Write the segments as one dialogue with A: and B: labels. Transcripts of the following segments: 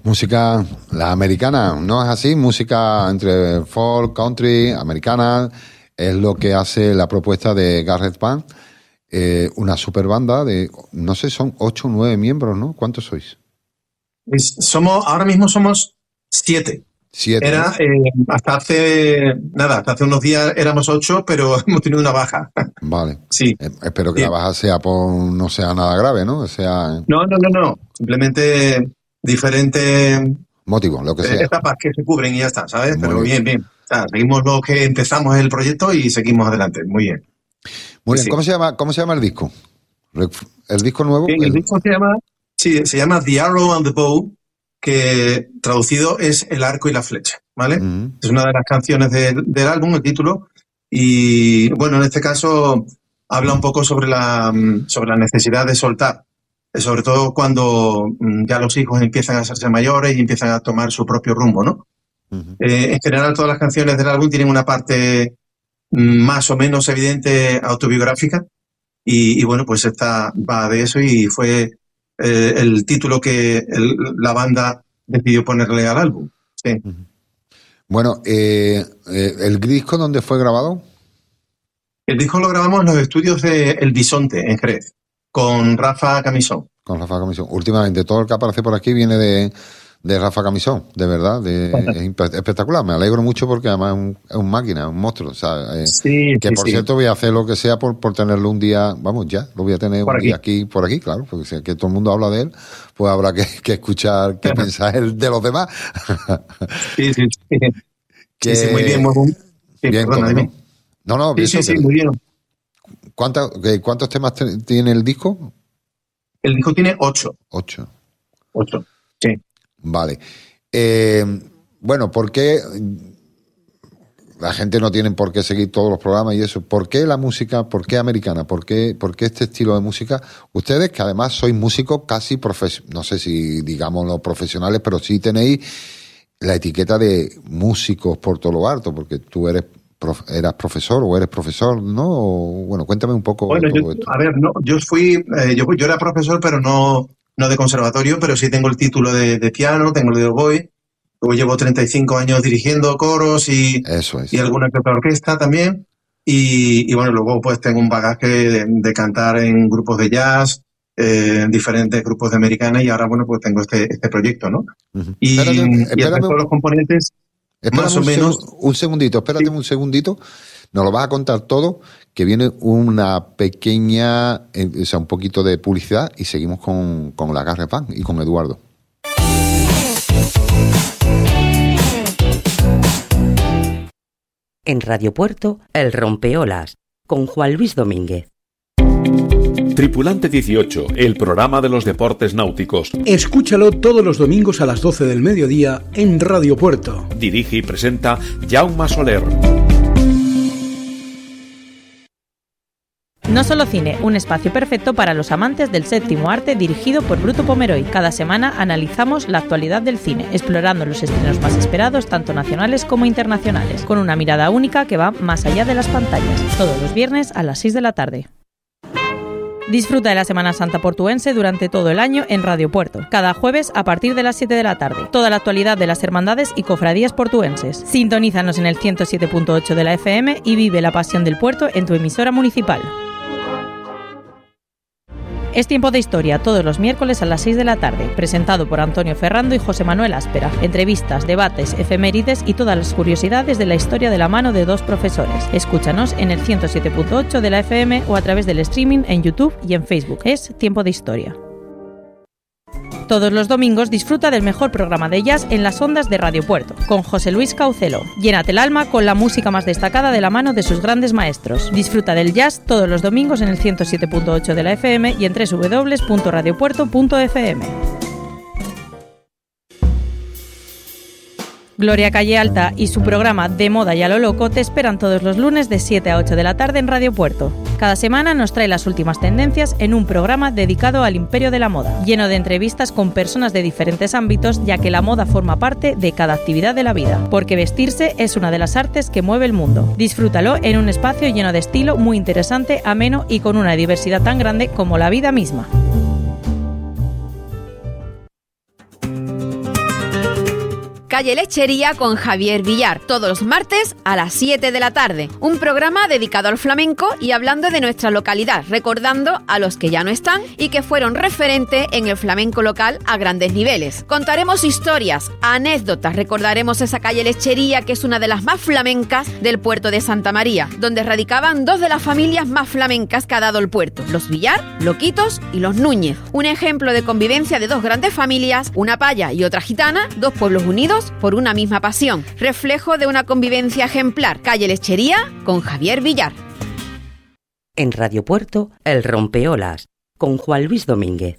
A: Música, la americana, ¿no es así? Música entre folk, country, americana, es lo que hace la propuesta de Gareth Band, una super banda de, no sé, son 8 o 9 miembros, ¿no? ¿Cuántos sois?
B: Ahora mismo somos 7.
A: 7.
B: Era, hasta hace unos días éramos 8, pero hemos tenido una baja.
A: Vale.
B: Sí.
A: Espero que la baja no sea nada grave, ¿no?
B: No. Simplemente diferentes
A: motivos, lo que sea.
B: Etapas que se cubren y ya está, ¿sabes?
A: Muy
B: pero bien. O sea, seguimos lo que empezamos el proyecto y seguimos adelante. Muy bien.
A: Muy bien. Sí. ¿Cómo se llama el disco? ¿El disco nuevo?
B: Bien, el disco se llama The Arrow and the Bow, que traducido es El arco y la flecha, ¿vale? Uh-huh. Es una de las canciones del álbum, el título, y bueno, en este caso habla un poco sobre la necesidad de soltar, sobre todo cuando ya los hijos empiezan a hacerse mayores y empiezan a tomar su propio rumbo, ¿no? Uh-huh. En general, todas las canciones del álbum tienen una parte más o menos evidente autobiográfica, y bueno, pues esta va de eso y fue el título que la banda decidió ponerle al álbum. Sí.
A: Bueno, ¿el disco dónde fue grabado?
B: El disco lo grabamos en los estudios de El Bisonte, en Jerez, con Rafa Camisón.
A: Con Rafa Camisón. Últimamente todo el que aparece por aquí viene de Rafa Camisón, de verdad, es espectacular. Me alegro mucho porque además es un máquina, un monstruo. O sea, por cierto voy a hacer lo que sea por tenerlo un día, vamos, ya, lo voy a tener un día por aquí, claro, porque si que todo el mundo habla de él, pues habrá que escuchar qué piensa él de los demás.
B: Sí, muy bien, muy bien.
A: Bien,
B: perdón,
A: No,
B: sí, muy bien.
A: ¿Cuántos temas tiene el disco?
B: El disco tiene 8.
A: 8,
B: sí.
A: Vale. Bueno, ¿por qué la gente no tiene por qué seguir todos los programas y eso? ¿Por qué la música? ¿Por qué americana? ¿Por qué este estilo de música? Ustedes, que además sois músicos casi no sé si digámoslo profesionales, pero sí tenéis la etiqueta de músicos por todo lo alto, porque tú eras profesor o eres profesor, ¿no? Bueno, cuéntame un poco todo esto.
B: A ver, no, yo era profesor, pero no de conservatorio, pero sí tengo el título de piano, tengo el de oboe. Luego llevo 35 años dirigiendo coros y alguna que otra orquesta también. Y bueno, luego pues tengo un bagaje de cantar en grupos de jazz, diferentes grupos de americana, y ahora bueno, pues tengo este proyecto, ¿no?
A: Uh-huh.
B: Y el resto de los componentes, más o menos...
A: Un segundito, espérate un segundito. Nos lo vas a contar todo, que viene una pequeña, un poquito de publicidad y seguimos con la Gareth Band y con Eduardo.
C: En Radio Puerto, El Rompeolas, con Juan Luis Domínguez.
D: Tripulante 18, el programa de los deportes náuticos.
E: Escúchalo todos los domingos a las 12 del mediodía en Radio Puerto.
D: Dirige y presenta Jaume Soler.
F: No Solo Cine, un espacio perfecto para los amantes del séptimo arte, dirigido por Bruto Pomeroy. Cada semana analizamos la actualidad del cine, explorando los estrenos más esperados, tanto nacionales como internacionales, con una mirada única que va más allá de las pantallas. Todos los viernes a las 6 de la tarde. Disfruta de la Semana Santa portuense durante todo el año en Radio Puerto, cada jueves a partir de las 7 de la tarde. Toda la actualidad de las hermandades y cofradías portuenses. Sintonízanos en el 107.8 de la FM y vive la pasión del puerto en tu emisora municipal. Es Tiempo de Historia, todos los miércoles a las 6 de la tarde, presentado por Antonio Ferrando y José Manuel Áspera. Entrevistas, debates, efemérides y todas las curiosidades de la historia de la mano de dos profesores. Escúchanos en el 107.8 de la FM o a través del streaming en YouTube y en Facebook. Es Tiempo de Historia. Todos los domingos disfruta del mejor programa de jazz en las ondas de Radio Puerto, con José Luis Caucelo. Llénate el alma con la música más destacada de la mano de sus grandes maestros. Disfruta del jazz todos los domingos en el 107.8 de la FM y en www.radiopuerto.fm. Gloria Calle Alta y su programa De Moda y a lo Loco te esperan todos los lunes de 7 a 8 de la tarde en Radio Puerto. Cada semana nos trae las últimas tendencias en un programa dedicado al imperio de la moda, lleno de entrevistas con personas de diferentes ámbitos, ya que la moda forma parte de cada actividad de la vida, porque vestirse es una de las artes que mueve el mundo. Disfrútalo en un espacio lleno de estilo, muy interesante, ameno y con una diversidad tan grande como la vida misma.
G: Calle Lechería con Javier Villar, todos los martes a las 7 de la tarde. Un programa dedicado al flamenco y hablando de nuestra localidad, recordando a los que ya no están y que fueron referente en el flamenco local a grandes niveles. Contaremos historias, anécdotas, recordaremos esa calle Lechería que es una de las más flamencas del puerto de Santa María, donde radicaban dos de las familias más flamencas que ha dado el puerto, los Villar, Loquitos y los Núñez. Un ejemplo de convivencia de dos grandes familias, una paya y otra gitana, dos pueblos unidos por una misma pasión. Reflejo de una convivencia ejemplar. Calle Lechería con Javier Villar.
C: En Radio Puerto, El Rompeolas, con Juan Luis Domínguez.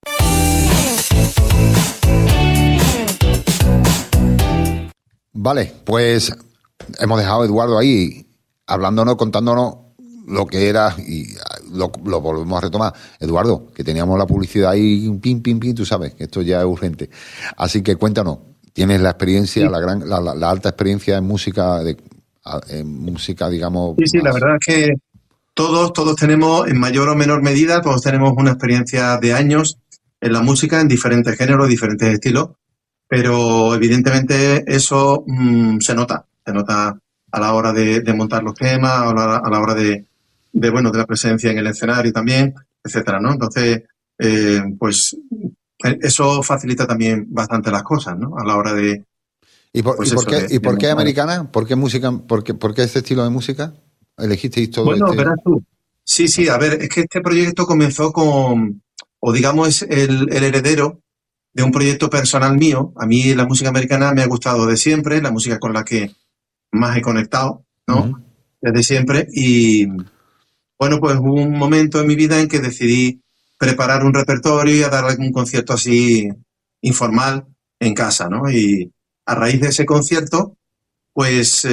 A: Vale, pues hemos dejado a Eduardo ahí hablándonos, contándonos lo que era y lo volvemos a retomar. Eduardo, que teníamos la publicidad ahí, pim, tú sabes, que esto ya es urgente. Así que cuéntanos, tienes la experiencia, sí, la alta experiencia en música, digamos...
B: Sí, la verdad es que todos tenemos, en mayor o menor medida, todos tenemos una experiencia de años en la música, en diferentes géneros, diferentes estilos, pero evidentemente eso se nota a la hora de montar los temas, a la hora de la presencia en el escenario también, etcétera, ¿no? Entonces, pues eso facilita también bastante las cosas, ¿no? A la hora de...
A: ¿Y por qué americana? ¿Por qué música? ¿Por qué este estilo de música? ¿Elegisteis todo
B: Bueno, verás tú. Sí, a ver, es que este proyecto comenzó es el heredero de un proyecto personal mío. A mí la música americana me ha gustado de siempre, la música con la que más he conectado, ¿no? Uh-huh. Desde siempre. Y bueno, pues hubo un momento en mi vida en que decidí preparar un repertorio y a dar un concierto así informal en casa, ¿no? Y a raíz de ese concierto, pues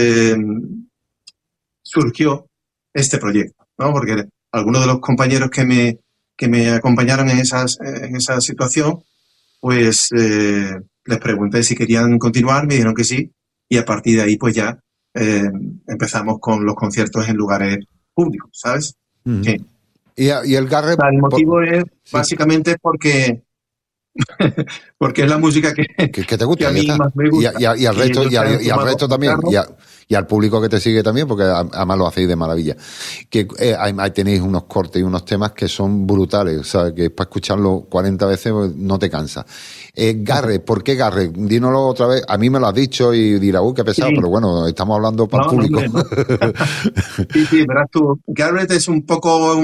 B: surgió este proyecto, ¿no? Porque algunos de los compañeros que me acompañaron en esa situación, pues les pregunté si querían continuar, me dijeron que sí, y a partir de ahí pues ya empezamos con los conciertos en lugares públicos, ¿sabes?
A: Mm. Sí. ¿Y el Garre?
B: El motivo es básicamente porque es la música que
A: te gusta,
B: que a mí más me gusta.
A: Y al resto también, y al público que te sigue también, porque además lo hacéis de maravilla. Que ahí tenéis unos cortes y unos temas que son brutales, o sea, que para escucharlo 40 veces no te cansa. Garre, ¿por qué Garre? Dínoslo otra vez. A mí me lo has dicho y dirás, qué pesado, sí. Pero bueno, estamos hablando para el público.
B: No. Sí, verás tú. Garrett es un poco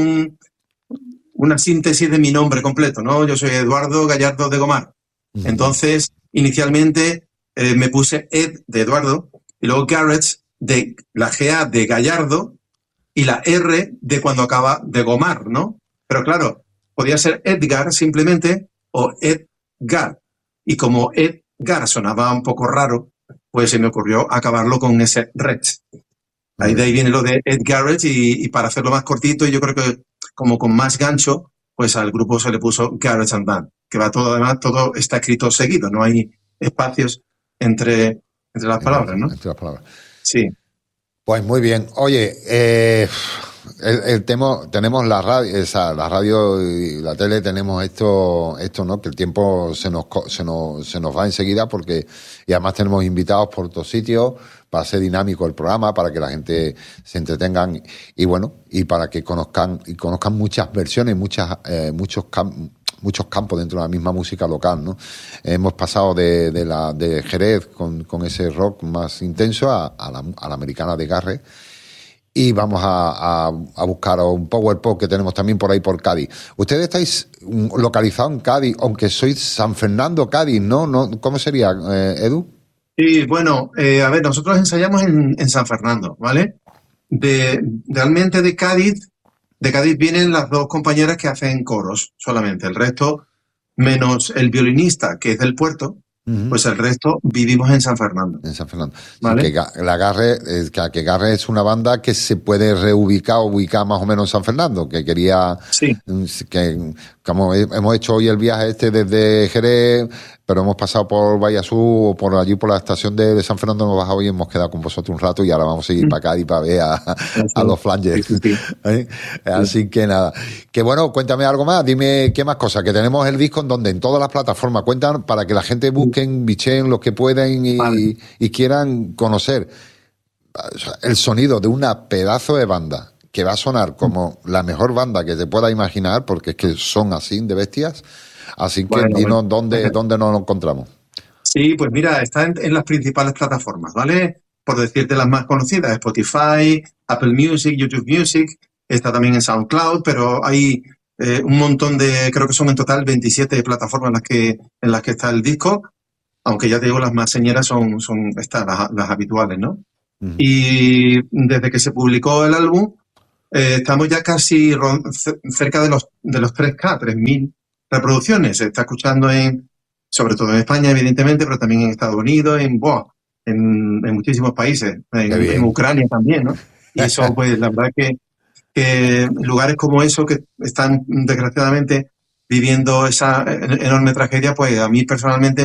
B: una síntesis de mi nombre completo, ¿no? Yo soy Eduardo Gallardo de Gomar. Uh-huh. Entonces, inicialmente me puse Ed de Eduardo y luego Garrett de la GA de Gallardo y la R de cuando acaba de Gomar, ¿no? Pero claro, podía ser Edgar simplemente o Edgar. Y como Edgar sonaba un poco raro, pues se me ocurrió acabarlo con ese red. Ahí de ahí viene lo de Ed Garrett y para hacerlo más cortito, y yo creo que como con más gancho, pues al grupo se le puso Garrett and Band, que va todo, además, todo está escrito seguido, no hay espacios entre las palabras, ¿no?
A: Entre las palabras.
B: Sí.
A: Pues muy bien. Oye, el tema, tenemos la radio y la tele, tenemos esto, ¿no? Que el tiempo se nos va enseguida y además tenemos invitados por todos sitios para ser dinámico el programa, para que la gente se entretengan y bueno, y para que conozcan muchas versiones, muchos campos dentro de la misma música local, ¿no? Hemos pasado de Jerez con ese rock más intenso a la americana de Garre. Y vamos a buscar un power pop que tenemos también por ahí por Cádiz. Ustedes estáis localizados en Cádiz, aunque sois San Fernando, Cádiz, ¿no? ¿Cómo sería, Edu?
B: Sí, bueno, a ver, nosotros ensayamos en San Fernando, ¿vale? Realmente de Cádiz vienen las dos compañeras que hacen coros solamente. El resto, menos el violinista, que es del puerto, uh-huh. Pues el resto vivimos en San Fernando.
A: En San Fernando.
B: ¿Vale?
A: Sí, que Garre es una banda que se puede ubicar más o menos en San Fernando, que quería...
B: Sí.
A: Que como hemos hecho hoy el viaje desde Jerez pero hemos pasado por Vallasú, por allí por la estación de San Fernando, hemos bajado y hemos quedado con vosotros un rato y ahora vamos a ir para Cádiz para ver a los Flangers. Sí. Así que nada. Que bueno, cuéntame algo más, dime qué más cosas, que tenemos el disco en donde, en todas las plataformas, cuentan para que la gente busquen, bichen los que puedan y quieran conocer el sonido de una pedazo de banda que va a sonar como la mejor banda que te puedas imaginar, porque es que son así de bestias. Así que dinos dónde nos lo encontramos.
B: Sí, pues mira, está en las principales plataformas, ¿vale? Por decirte las más conocidas, Spotify, Apple Music, YouTube Music, está también en SoundCloud, pero hay un montón de, creo que son en total 27 plataformas en las que está el disco, aunque ya te digo, las más señeras son estas, las habituales, ¿no? Uh-huh. Y desde que se publicó el álbum, estamos ya casi cerca de los 3K, 3.000 reproducciones. Se está escuchando sobre todo en España, evidentemente, pero también en Estados Unidos, en muchísimos países, en Ucrania también, ¿no? Y eso, pues, la verdad que lugares como eso, que están desgraciadamente viviendo esa enorme tragedia, pues a mí personalmente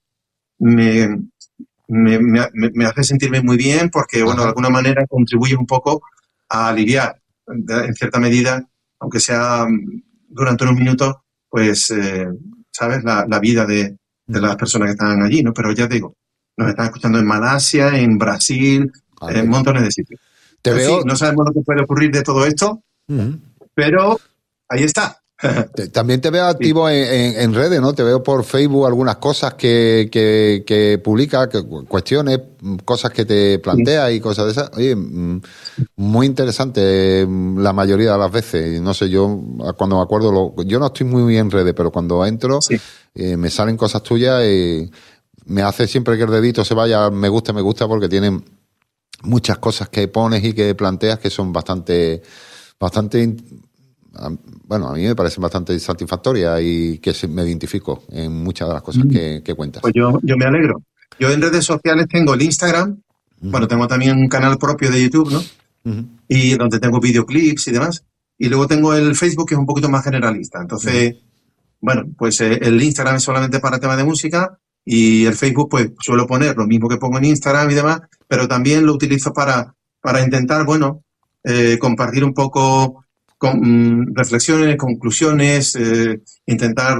B: me hace sentirme muy bien, porque, bueno, de alguna manera contribuye un poco a aliviar, en cierta medida, aunque sea durante unos minutos, pues, ¿sabes? La vida de las personas que están allí, ¿no? Pero ya te digo, nos están escuchando en Malasia, en Brasil, en montones de sitios. Sí, no sabemos lo que puede ocurrir de todo esto, pero ahí está.
A: También te veo activo en redes, ¿no? Te veo por Facebook algunas cosas que publicas, cuestiones, cosas que te planteas y cosas de esas. Oye, muy interesante la mayoría de las veces. No sé, yo cuando me acuerdo, yo no estoy muy bien en redes, pero cuando entro me salen cosas tuyas y me hace siempre que el dedito se vaya, me gusta, porque tienen muchas cosas que pones y que planteas que son bastante, bueno, a mí me parecen bastante satisfactorias y que me identifico en muchas de las cosas que cuentas.
B: Pues yo me alegro. Yo en redes sociales tengo el Instagram, bueno, tengo también un canal propio de YouTube, ¿no? Y donde tengo videoclips y demás. Y luego tengo el Facebook, que es un poquito más generalista. Entonces, bueno, pues el Instagram es solamente para temas de música y el Facebook, pues suelo poner lo mismo que pongo en Instagram y demás, pero también lo utilizo para intentar, bueno, compartir un poco reflexiones, conclusiones, intentar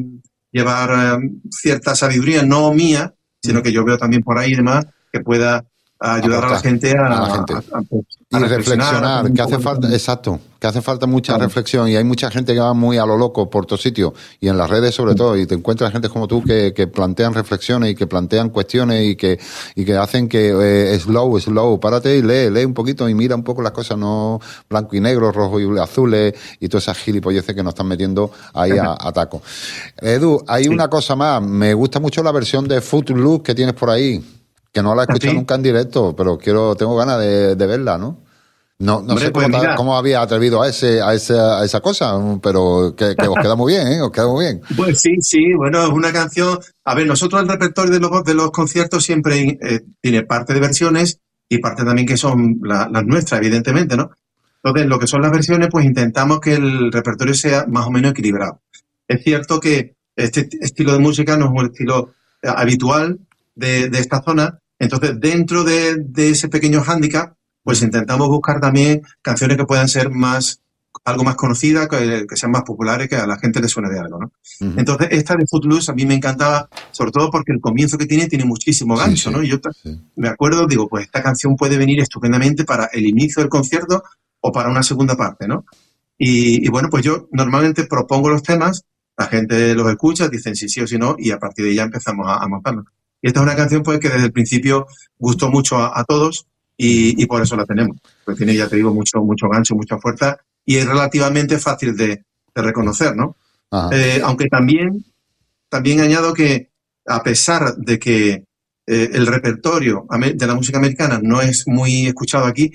B: llevar cierta sabiduría, no mía, sino que yo veo también por ahí y demás, que pueda ayudar a la gente a
A: reflexionar, que hace falta, exacto, que hace falta mucha reflexión, y hay mucha gente que va muy a lo loco por todos sitios, y en las redes sobre todo, y te encuentras gente como tú que plantean reflexiones y que plantean cuestiones y que hacen que slow, párate y lee un poquito y mira un poco las cosas, no blanco y negro, rojo y azules y todas esas gilipolleces que nos están metiendo ahí a taco. Edu, hay una cosa más, me gusta mucho la versión de Footloose que tienes por ahí, que no la he escuchado nunca en directo, pero tengo ganas de verla, ¿no? No Hombre, sé cómo había atrevido a esa cosa, pero que os queda muy bien, ¿eh? Os queda muy bien.
B: Pues sí, bueno, es una canción. A ver, nosotros el repertorio de los conciertos siempre tiene parte de versiones y parte también que son las nuestras, evidentemente, ¿no? Entonces, lo que son las versiones, pues intentamos que el repertorio sea más o menos equilibrado. Es cierto que este estilo de música no es un estilo habitual de esta zona, entonces dentro de ese pequeño hándicap, pues intentamos buscar también canciones que puedan ser algo más conocidas, que sean más populares, que a la gente le suene de algo, ¿no? Entonces esta de Footloose a mí me encantaba, sobre todo porque el comienzo que tiene muchísimo gancho, ¿no? Y yo me acuerdo, digo, pues esta canción puede venir estupendamente para el inicio del concierto o para una segunda parte, ¿no? Y bueno, pues yo normalmente propongo los temas, la gente los escucha, dicen si o si no, y a partir de ahí ya empezamos a montarlo. Y esta es una canción pues que desde el principio gustó mucho a todos y por eso la tenemos. Pues tiene, ya te digo, mucho gancho, mucha fuerza y es relativamente fácil de reconocer, ¿no? Aunque también añado que a pesar de que el repertorio de la música americana no es muy escuchado aquí,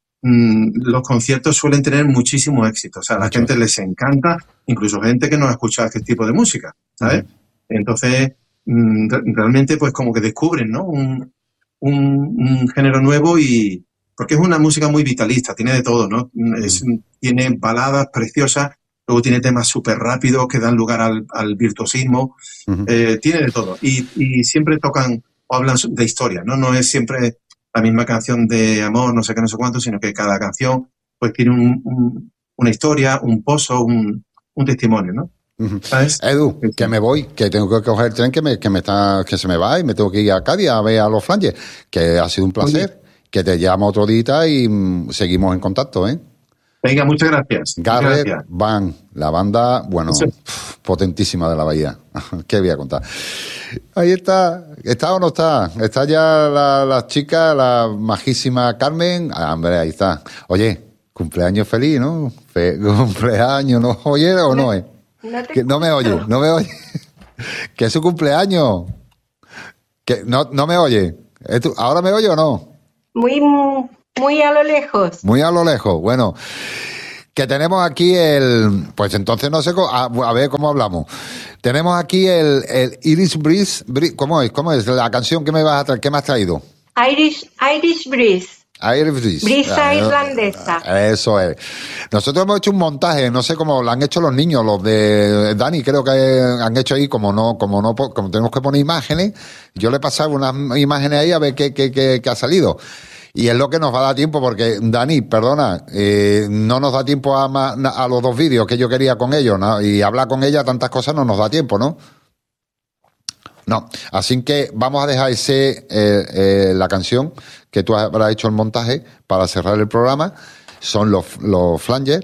B: los conciertos suelen tener muchísimo éxito. O sea, a la gente les encanta, incluso gente que no ha escuchado este tipo de música, ¿sabes? Entonces, realmente pues como que descubren, ¿no? Un género nuevo y porque es una música muy vitalista, tiene de todo, ¿no? Tiene baladas preciosas luego tiene temas súper rápidos que dan lugar al virtuosismo, tiene de todo. Y siempre tocan o hablan de historia, ¿no? No es siempre la misma canción de amor, no sé qué, no sé cuánto, sino que cada canción pues tiene una historia, un pozo, un testimonio, ¿no? ¿Sabes?
A: Edu, que me voy, que tengo que coger el tren que se me va y me tengo que ir a Cádiz a ver a los Flangers, que ha sido un placer. Oye, que te llamo otro día y seguimos en contacto, ¿eh?
B: Venga, muchas gracias.
A: Garrett Band, la banda, bueno, potentísima de la Bahía. ¿Qué voy a contar? Ahí está. ¿Está o no está? Está ya la chica, la majísima Carmen. Ah, hombre, ahí está. Oye, cumpleaños feliz, ¿no? Cumpleaños, ¿no? ¿Oye o no es? No me oye. Que es su cumpleaños. Que no me oye. ¿Ahora me oye o no?
H: Muy a lo lejos.
A: Muy a lo lejos. Bueno, que tenemos aquí pues entonces no sé a ver cómo hablamos. Tenemos aquí el Irish Breeze. ¿Cómo es la canción que me has traído?
H: Irish Breeze.
A: Irish Breeze.
H: Brisa irlandesa.
A: Eso es. Nosotros hemos hecho un montaje, no sé cómo lo han hecho los niños, los de Dani, creo que han hecho ahí, como tenemos que poner imágenes, yo le he pasado unas imágenes ahí a ver qué ha salido. Y es lo que nos va a dar tiempo, porque, Dani, perdona, no nos da tiempo a los 2 vídeos que yo quería con ellos, ¿no? Y hablar con ella tantas cosas no nos da tiempo, ¿no? No, así que vamos a dejar la canción que tú habrás hecho el montaje para cerrar el programa. Son los Flangers.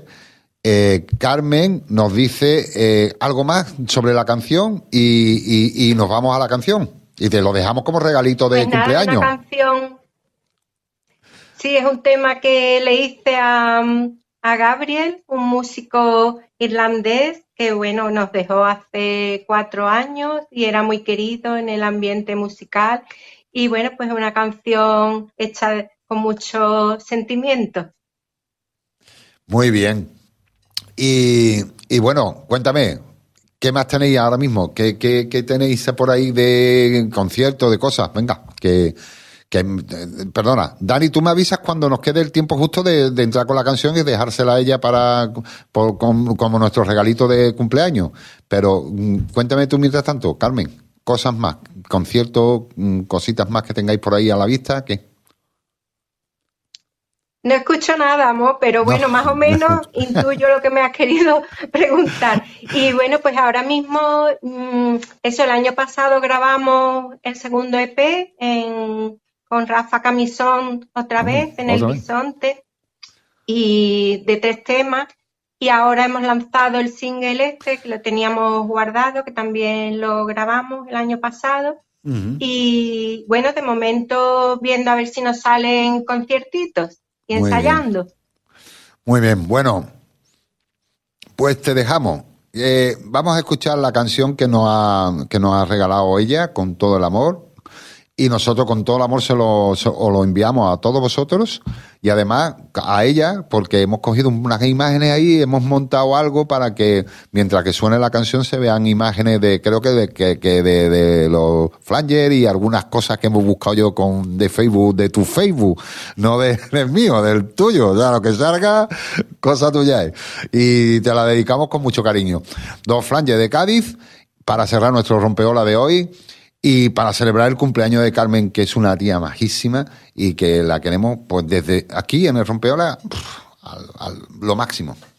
A: Carmen nos dice algo más sobre la canción y nos vamos a la canción. Y te lo dejamos como regalito de cumpleaños.
H: La canción, sí, es un tema que le hice a Gabriel, un músico irlandés que, bueno, nos dejó hace 4 años y era muy querido en el ambiente musical. Y, bueno, pues es una canción hecha con mucho sentimiento.
A: Muy bien. Y bueno, cuéntame, ¿qué más tenéis ahora mismo? ¿Qué tenéis por ahí de conciertos, de cosas? Venga, perdona, Dani, tú me avisas cuando nos quede el tiempo justo de entrar con la canción y dejársela a ella como nuestro regalito de cumpleaños. Pero cuéntame tú mientras tanto, Carmen, cosas más, conciertos, cositas más que tengáis por ahí a la vista, ¿qué?
H: No escucho nada, amor, pero bueno, más o menos intuyo lo que me has querido preguntar. Y bueno, pues ahora mismo, el año pasado grabamos el segundo EP con Rafa Camisón otra vez en el Bisonte, y de 3 temas, y ahora hemos lanzado el single que lo teníamos guardado, que también lo grabamos el año pasado. Y bueno, de momento viendo a ver si nos salen conciertitos y ensayando.
A: Muy bien, bueno, pues te dejamos. Vamos a escuchar la canción que nos ha regalado ella con todo el amor. Y nosotros con todo el amor os lo enviamos a todos vosotros y además a ella, porque hemos cogido unas imágenes ahí, hemos montado algo para que mientras que suene la canción se vean imágenes de los Flangers y algunas cosas que hemos buscado yo de Facebook, de tu Facebook, no del mío, del tuyo, o sea, lo que salga, cosa tuya es. Y te la dedicamos con mucho cariño. 2 Flangers de Cádiz para cerrar nuestro rompeola de hoy. Y para celebrar el cumpleaños de Carmen, que es una tía majísima y que la queremos pues desde aquí en el Rompeola lo máximo.